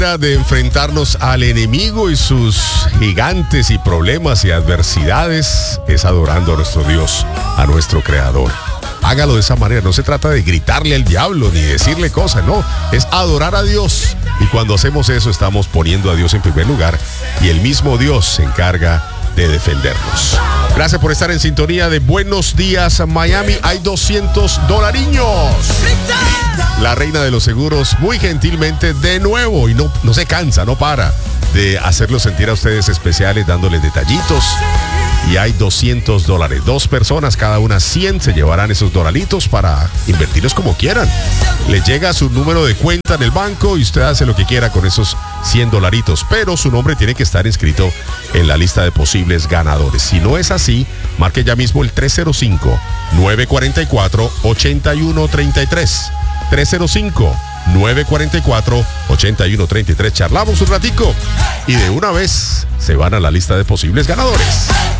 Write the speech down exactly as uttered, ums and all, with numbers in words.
de enfrentarnos al enemigo y sus gigantes y problemas y adversidades es adorando a nuestro Dios, a nuestro Creador. Hágalo de esa manera, no se trata de gritarle al diablo ni decirle cosas, no, es adorar a Dios. Y cuando hacemos eso estamos poniendo a Dios en primer lugar y el mismo Dios se encarga de defendernos. Gracias por estar en sintonía de Buenos Días Miami. Hay doscientos dolariños. La reina de los seguros muy gentilmente de nuevo y no, no se cansa, no para de hacerlos sentir a ustedes especiales dándoles detallitos. Y hay doscientos dólares. Dos personas, cada una cien, se llevarán esos dolaritos para invertirlos como quieran. Le llega su número de cuenta en el banco y usted hace lo que quiera con esos cien dolaritos. Pero su nombre tiene que estar inscrito en la lista de posibles ganadores. Si no es así, marque ya mismo el tres cero cinco, nueve cuatro cuatro, ocho uno tres tres. tres cero cinco, nueve cuatro cuatro, ocho uno tres tres. Charlamos un ratico y de una vez se van a la lista de posibles ganadores.